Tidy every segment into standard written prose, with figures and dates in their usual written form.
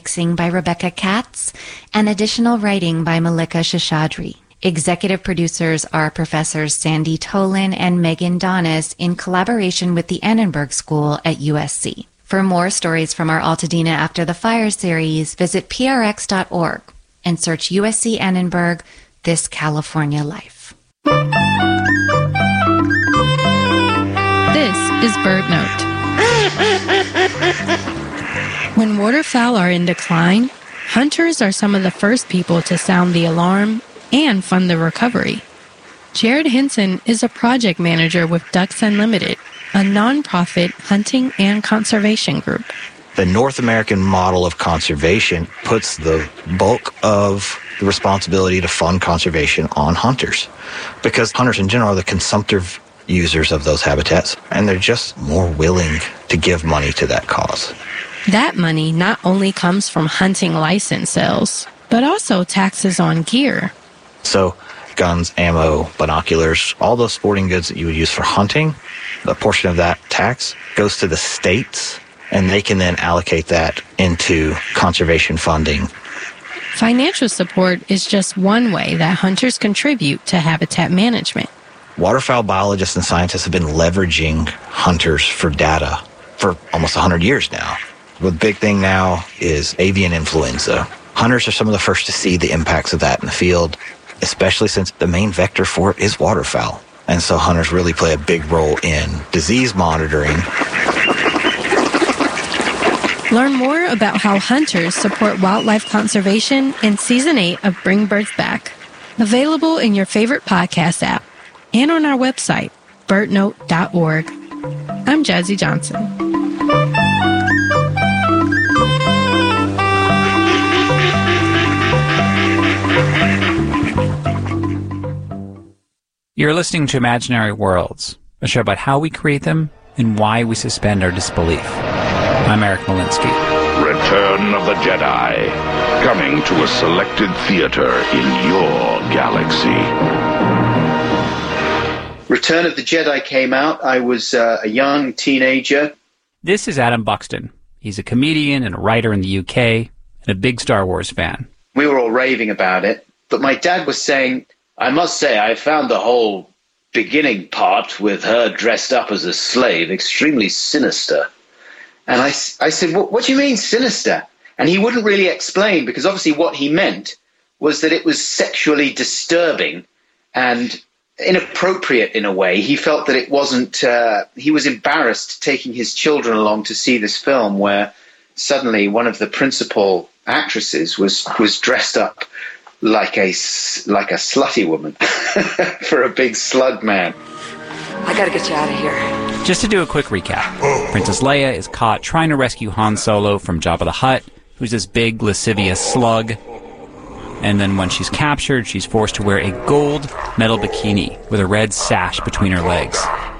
mixing by Rebecca Katz, and additional writing by Malika Shashadri. Executive producers are Professors Sandy Tolan and Megan Donis in collaboration with the Annenberg School at USC. For more stories from our Altadena After the Fire series, visit prx.org and search USC Annenberg, This California Life. This is BirdNote. When waterfowl are in decline, hunters are some of the first people to sound the alarm and fund the recovery. Jared Hinson is a project manager with Ducks Unlimited, a nonprofit hunting and conservation group. The North American model of conservation puts the bulk of the responsibility to fund conservation on hunters, because hunters in general are the consumptive users of those habitats, and they're just more willing to give money to that cause. That money not only comes from hunting license sales, but also taxes on gear. So guns, ammo, binoculars, all those sporting goods that you would use for hunting, a portion of that tax goes to the states, and they can then allocate that into conservation funding. Financial support is just one way that hunters contribute to habitat management. Waterfowl biologists and scientists have been leveraging hunters for data for almost 100 years now. The big thing now is avian influenza. Hunters are some of the first to see the impacts of that in the field, especially since the main vector for it is waterfowl. And so hunters really play a big role in disease monitoring. Learn more about how hunters support wildlife conservation in Season 8 of Bring Birds Back. Available in your favorite podcast app and on our website, birdnote.org. I'm Jazzy Johnson. You're listening to Imaginary Worlds, a show about how we create them and why we suspend our disbelief. I'm Eric Molinsky. Return of the Jedi, coming to a selected theater in your galaxy. Return of the Jedi came out. I was a young teenager. This is Adam Buxton. He's a comedian and a writer in the UK and a big Star Wars fan. We were all raving about it, but my dad was saying, I must say, I found the whole beginning part with her dressed up as a slave extremely sinister. And I said, what do you mean sinister? And he wouldn't really explain, because obviously what he meant was that it was sexually disturbing and inappropriate in a way. He felt that it wasn't, he was embarrassed taking his children along to see this film where suddenly one of the principal actresses was dressed up like a slutty woman for a big slug man. I gotta get you out of here. Just to do a quick recap, Princess Leia is caught trying to rescue Han Solo from Jabba the Hutt, who's this big, lascivious slug. And then when she's captured, she's forced to wear a gold metal bikini with a red sash between her legs.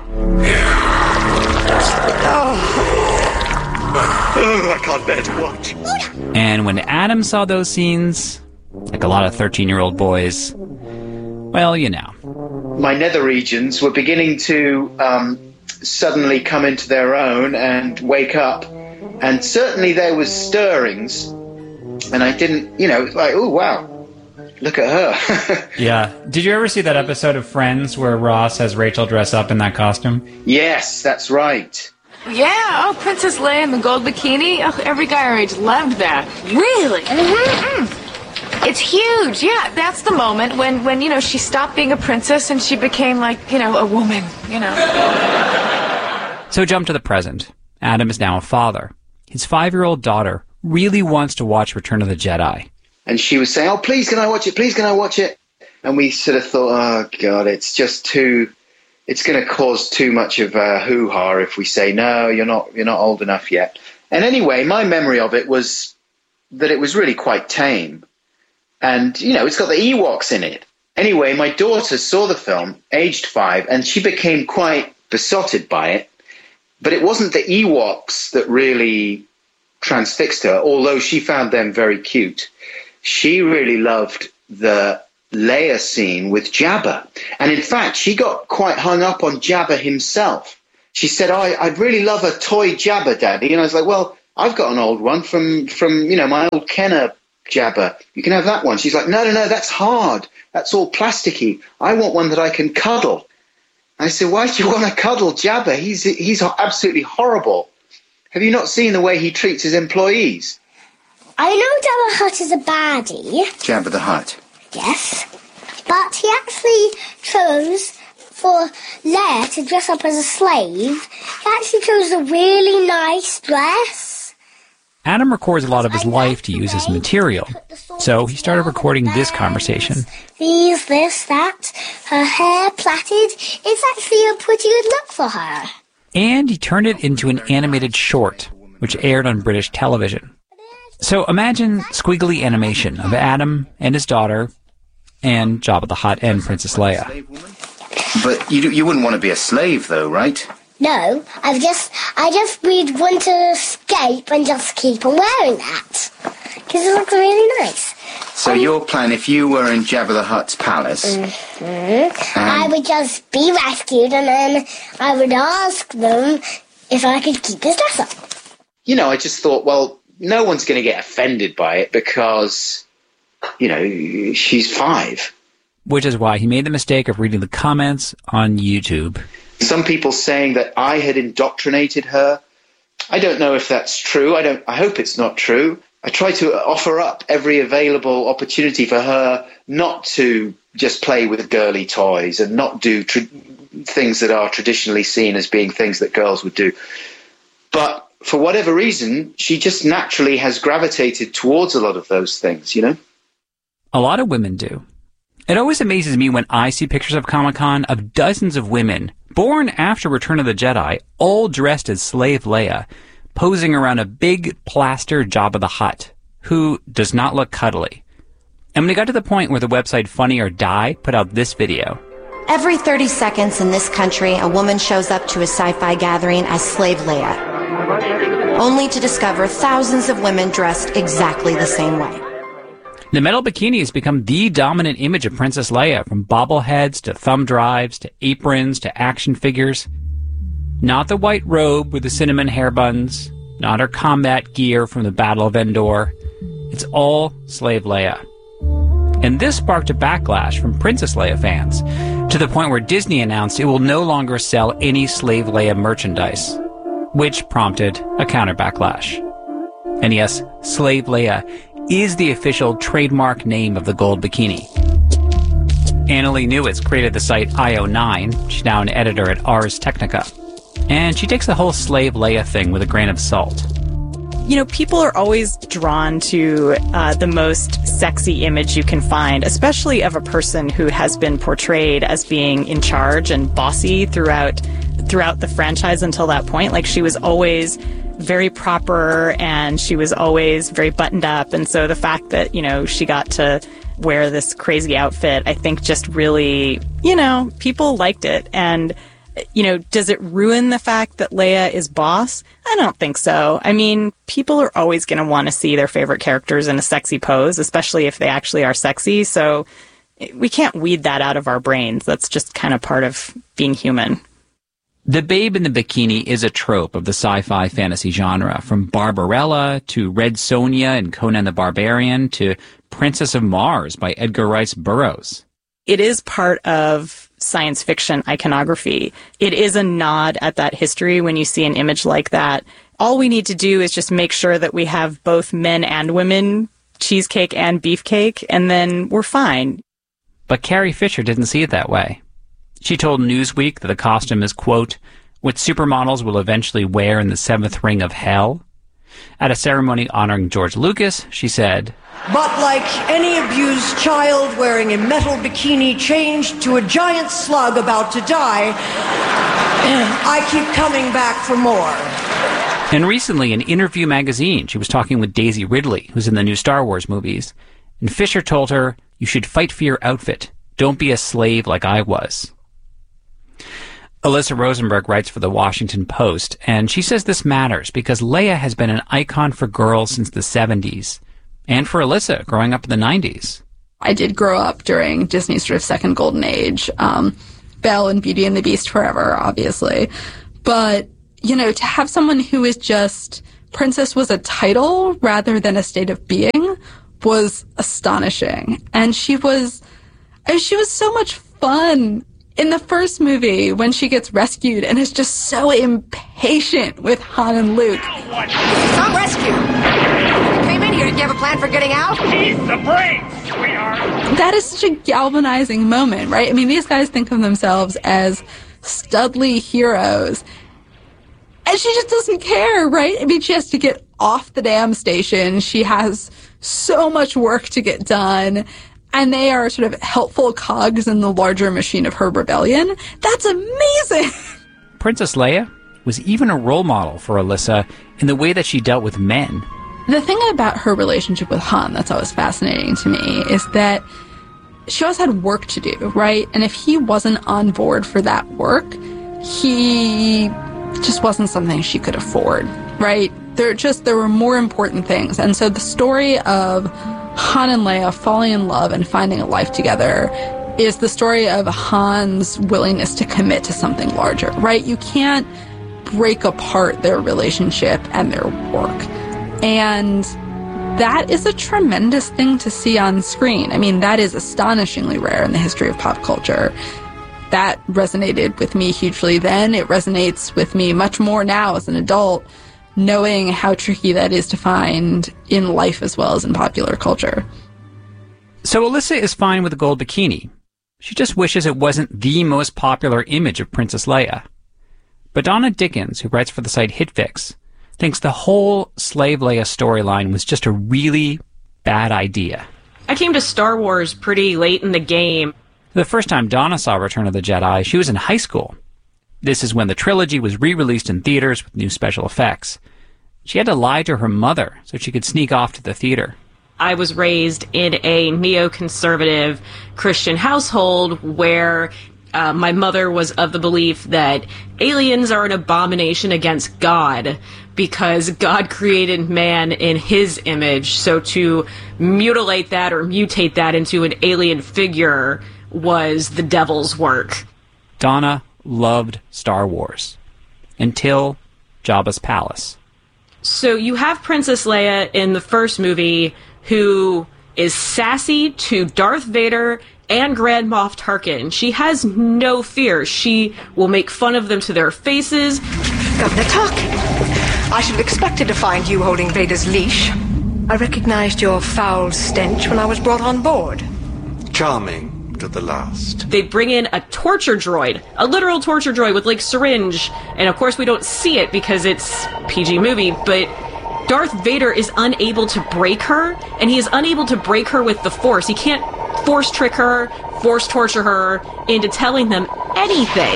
I can't bear to watch. And when Adam saw those scenes, like a lot of 13-year-old boys, well, you know. My nether regions were beginning to suddenly come into their own and wake up. And certainly there was stirrings. And I didn't, it was like, oh, wow, look at her. Yeah. Did you ever see that episode of Friends where Ross has Rachel dress up in that costume? Yes, that's right. Yeah, Princess Leia in the gold bikini. Oh, every guy our age loved that. Really? Mm-hmm. It's huge. Yeah, that's the moment when she stopped being a princess and she became a woman, So jump to the present. Adam is now a father. His 5-year-old daughter really wants to watch Return of the Jedi. And she was saying, oh, please, can I watch it? Please, can I watch it? And we sort of thought, oh, God, it's going to cause too much of a hoo-ha if we say, no, you're not old enough yet. And anyway, my memory of it was that it was really quite tame. And, it's got the Ewoks in it. Anyway, my daughter saw the film, aged 5, and she became quite besotted by it. But it wasn't the Ewoks that really transfixed her, although she found them very cute. She really loved the Leia scene with Jabba. And in fact, she got quite hung up on Jabba himself. She said, I'd really love a toy Jabba, Daddy. And I was like, well, I've got an old one from my old Kenner Jabba. You can have that one. She's like, no, that's hard. That's all plasticky. I want one that I can cuddle. I said, why do you want to cuddle Jabba? He's absolutely horrible. Have you not seen the way he treats his employees? I know Jabba the Hutt is a baddie. Jabba the Hutt? Yes. But he actually chose for Leia to dress up as a slave. He actually chose a really nice dress. Adam records a lot of his life to use as material, so he started recording this conversation. These, this, that, her hair plaited. It's actually a pretty good look for her. And he turned it into an animated short, which aired on British television. So imagine squiggly animation of Adam and his daughter and Jabba the Hutt and Princess Leia. But you wouldn't want to be a slave, though, right? No, I just would want to escape and just keep on wearing that. Because it looks really nice. So your plan, if you were in Jabba the Hutt's palace... I would just be rescued and then I would ask them if I could keep this dress up. I just thought, well, no one's going to get offended by it because, she's 5. Which is why he made the mistake of reading the comments on YouTube. Some people saying that I had indoctrinated her. I don't know if that's true. I hope it's not true. I try to offer up every available opportunity for her not to just play with girly toys and not do things that are traditionally seen as being things that girls would do. But for whatever reason, she just naturally has gravitated towards a lot of those things, A lot of women do. It always amazes me when I see pictures of Comic-Con of dozens of women born after Return of the Jedi, all dressed as Slave Leia, posing around a big plaster Jabba the Hutt, who does not look cuddly. And when it got to the point where the website Funny or Die put out this video. Every 30 seconds in this country, a woman shows up to a sci-fi gathering as Slave Leia, only to discover thousands of women dressed exactly the same way. The metal bikini has become the dominant image of Princess Leia, from bobbleheads to thumb drives to aprons to action figures. Not the white robe with the cinnamon hair buns, not her combat gear from the Battle of Endor. It's all Slave Leia. And this sparked a backlash from Princess Leia fans, to the point where Disney announced it will no longer sell any Slave Leia merchandise, which prompted a counter backlash. And yes, Slave Leia is the official trademark name of the gold bikini. Annalee Newitz created the site IO9. She's now an editor at Ars Technica. And she takes the whole Slave Leia thing with a grain of salt. People are always drawn to the most sexy image you can find, especially of a person who has been portrayed as being in charge and bossy throughout the franchise until that point. Like, she was always very proper and she was always very buttoned up. And so the fact that, she got to wear this crazy outfit, I think just really, people liked it. And, does it ruin the fact that Leia is boss? I don't think so. I mean, people are always going to want to see their favorite characters in a sexy pose, especially if they actually are sexy. So we can't weed that out of our brains. That's just kind of part of being human. The babe in the bikini is a trope of the sci-fi fantasy genre, from Barbarella to Red Sonja and Conan the Barbarian to Princess of Mars by Edgar Rice Burroughs. It is part of science fiction iconography. It is a nod at that history when you see an image like that. All we need to do is just make sure that we have both men and women, cheesecake and beefcake, and then we're fine. But Carrie Fisher didn't see it that way. She told Newsweek that the costume is, quote, what supermodels will eventually wear in the 7th ring of hell. At a ceremony honoring George Lucas, she said, but like any abused child wearing a metal bikini changed to a giant slug about to die, I keep coming back for more. And recently, in Interview magazine, she was talking with Daisy Ridley, who's in the new Star Wars movies. And Fisher told her, you should fight for your outfit. Don't be a slave like I was. Alyssa Rosenberg writes for The Washington Post, and she says this matters because Leia has been an icon for girls since the 70s, and for Alyssa growing up in the 90s. I did grow up during Disney's sort of second golden age, Belle and Beauty and the Beast forever, obviously. But, to have someone who is just princess was a title rather than a state of being was astonishing. And she was so much fun in the first movie when she gets rescued and is just so impatient with Han and Luke. Some rescue! You came in here, did you have a plan for getting out? He's the brains, sweetheart! That is such a galvanizing moment, right? I mean, these guys think of themselves as studly heroes. And she just doesn't care, right? I mean, she has to get off the damn station. She has so much work to get done. And they are sort of helpful cogs in the larger machine of her rebellion. That's amazing! Princess Leia was even a role model for Alyssa in the way that she dealt with men. The thing about her relationship with Han that's always fascinating to me is that she always had work to do, right? And if he wasn't on board for that work, he just wasn't something she could afford, right? There were more important things. And so the story of Han and Leia falling in love and finding a life together is the story of Han's willingness to commit to something larger, right? You can't break apart their relationship and their work. And that is a tremendous thing to see on screen. I mean, that is astonishingly rare in the history of pop culture. That resonated with me hugely then. It resonates with me much more now as an adult, knowing how tricky that is to find in life as well as in popular culture. So Alyssa is fine with the gold bikini. She just wishes it wasn't the most popular image of Princess Leia. But Donna Dickens, who writes for the site HitFix, thinks the whole Slave Leia storyline was just a really bad idea. I came to Star Wars pretty late in the game. The first time Donna saw Return of the Jedi, she was in high school. This is when the trilogy was re-released in theaters with new special effects. She had to lie to her mother so she could sneak off to the theater. I was raised in a neoconservative Christian household where my mother was of the belief that aliens are an abomination against God because God created man in his image. So to mutilate that or mutate that into an alien figure was the devil's work. Donna loved Star Wars until Jabba's palace. So you have Princess Leia in the first movie who is sassy to Darth Vader and Grand Moff Tarkin. She has no fear. She will make fun of them to their faces. Governor Tarkin, I should have expected to find you holding Vader's leash. I recognized your foul stench when I was brought on board. Charming to the last. They bring in a torture droid, a literal torture droid with, like, syringe, and of course we don't see it because it's PG movie, but Darth Vader is unable to break her, and he is unable to break her with the Force. He can't force trick her, force torture her into telling them anything.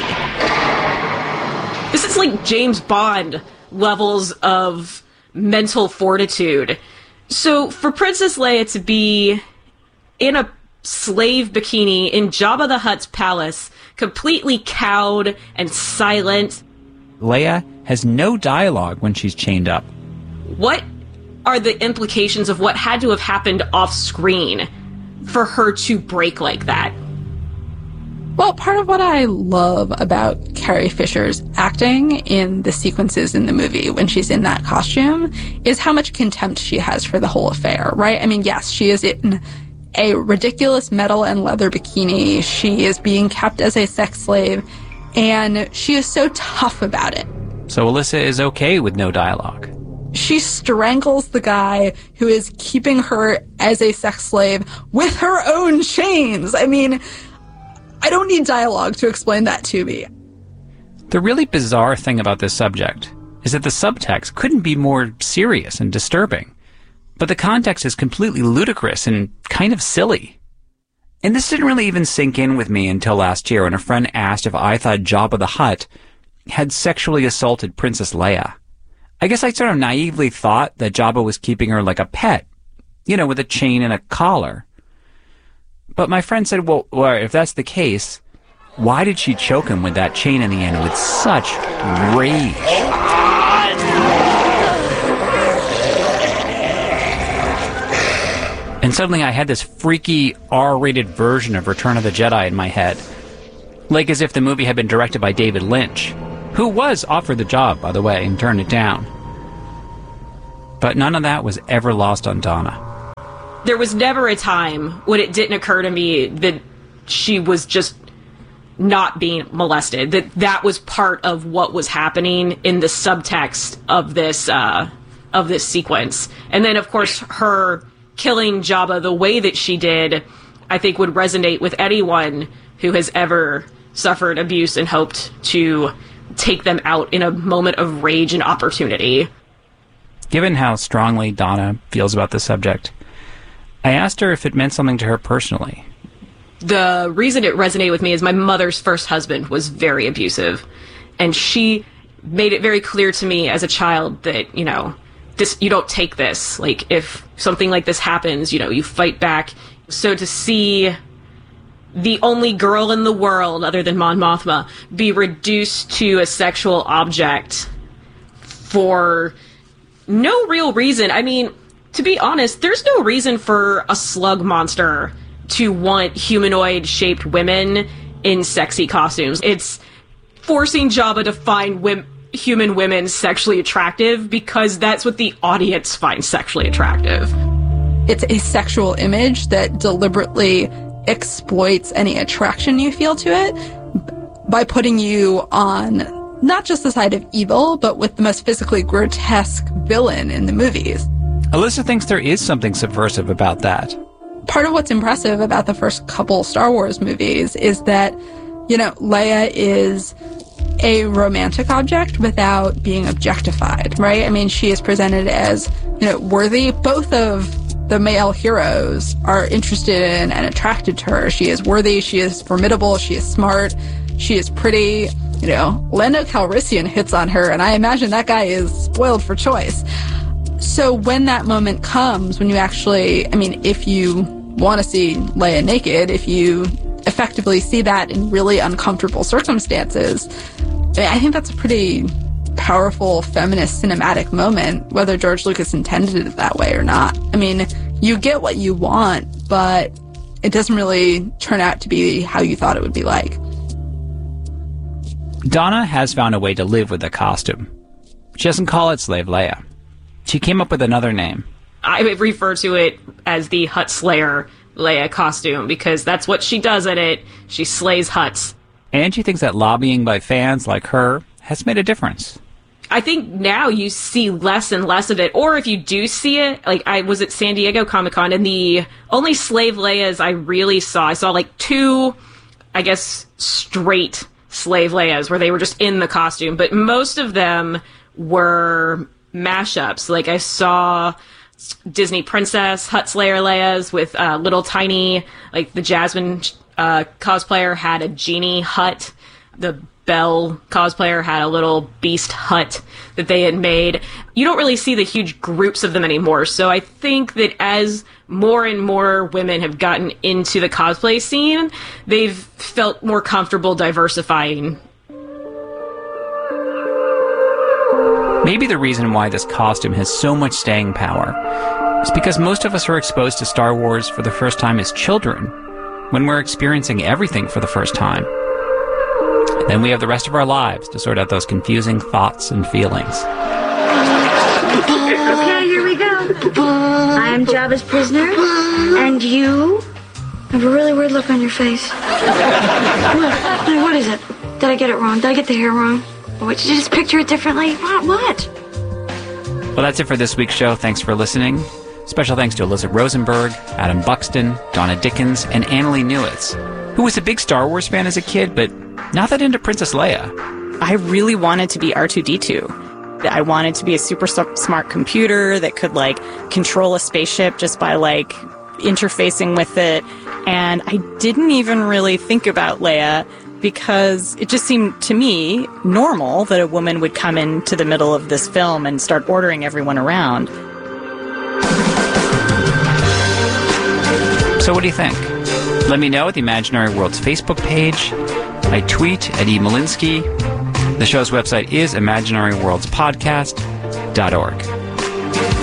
This is like James Bond levels of mental fortitude. So for Princess Leia to be in a slave bikini in Jabba the Hutt's palace, completely cowed and silent. Leia has no dialogue when she's chained up. What are the implications of what had to have happened off screen for her to break like that? Well, part of what I love about Carrie Fisher's acting in the sequences in the movie when she's in that costume is how much contempt she has for the whole affair, right? I mean, yes, she is in a ridiculous metal and leather bikini. She is being kept as a sex slave, and she is so tough about it. So Alyssa is okay with no dialogue. She strangles the guy who is keeping her as a sex slave with her own chains. I mean, I don't need dialogue to explain that to me. The really bizarre thing about this subject is that the subtext couldn't be more serious and disturbing. But the context is completely ludicrous and kind of silly. And this didn't really even sink in with me until last year when a friend asked if I thought Jabba the Hutt had sexually assaulted Princess Leia. I guess I sort of naively thought that Jabba was keeping her like a pet, you know, with a chain and a collar. But my friend said, well, if that's the case, why did she choke him with that chain in the end with such rage? And suddenly I had this freaky R-rated version of Return of the Jedi in my head. Like as if the movie had been directed by David Lynch, who was offered the job, by the way, and turned it down. But none of that was ever lost on Donna. There was never a time when it didn't occur to me that she was just not being molested, that was part of what was happening in the subtext of this sequence. And then, of course, her killing Jabba the way that she did, I think would resonate with anyone who has ever suffered abuse and hoped to take them out in a moment of rage and opportunity. Given how strongly Donna feels about this subject, I asked her if it meant something to her personally. The reason it resonated with me is my mother's first husband was very abusive, and she made it very clear to me as a child that, you don't take this. Like, if something like this happens, you fight back. So to see the only girl in the world, other than Mon Mothma, be reduced to a sexual object for no real reason. I mean, to be honest, there's no reason for a slug monster to want humanoid-shaped women in sexy costumes. It's forcing Jabba to find human women sexually attractive because that's what the audience finds sexually attractive. It's a sexual image that deliberately exploits any attraction you feel to it by putting you on not just the side of evil, but with the most physically grotesque villain in the movies. Alyssa thinks there is something subversive about that. Part of what's impressive about the first couple Star Wars movies is that, Leia is a romantic object without being objectified, right? I mean, she is presented as, worthy. Both of the male heroes are interested in and attracted to her. She is worthy, she is formidable, she is smart, she is pretty. Lando Calrissian hits on her, and I imagine that guy is spoiled for choice. So when that moment comes, when you actually, if you want to see Leia naked, if you effectively see that in really uncomfortable circumstances, I think that's a pretty powerful feminist cinematic moment, whether George Lucas intended it that way or not. You get what you want, but it doesn't really turn out to be how you thought it would be like. Donna has found a way to live with the costume. She doesn't call it Slave Leia. She came up with another name. I refer to it as the Hutt Slayer Leia costume because that's what she does in it. She slays Hutts. And she thinks that lobbying by fans like her has made a difference. I think now you see less and less of it, or if you do see it, like I was at San Diego Comic-Con, and the only Slave Leias I really saw, I saw like two, I guess, straight Slave Leias where they were just in the costume, but most of them were mashups. Like I saw Disney Princess Hutt Slayer Leias with little tiny, like the Jasmine cosplayer had a genie Hutt. The Belle cosplayer had a little beast Hutt that they had made. You don't really see the huge groups of them anymore. So I think that as more and more women have gotten into the cosplay scene, they've felt more comfortable diversifying. Maybe the reason why this costume has so much staying power is because most of us are exposed to Star Wars for the first time as children, when we're experiencing everything for the first time. And then we have the rest of our lives to sort out those confusing thoughts and feelings. Okay, here we go. I am Jabba's prisoner, and you have a really weird look on your face. What is it? Did I get it wrong? Did I get the hair wrong? What, did you just picture it differently? What? Well, that's it for this week's show. Thanks for listening. Special thanks to Alyssa Rosenberg, Adam Buxton, Donna Dickens, and Annalee Newitz, who was a big Star Wars fan as a kid, but not that into Princess Leia. I really wanted to be R2-D2. I wanted to be a super smart computer that could, control a spaceship just by, interfacing with it. And I didn't even really think about Leia because it just seemed to me normal that a woman would come into the middle of this film and start ordering everyone around. So what do you think? Let me know at the Imaginary Worlds Facebook page. I tweet at eMolinsky. The show's website is imaginaryworldspodcast.org.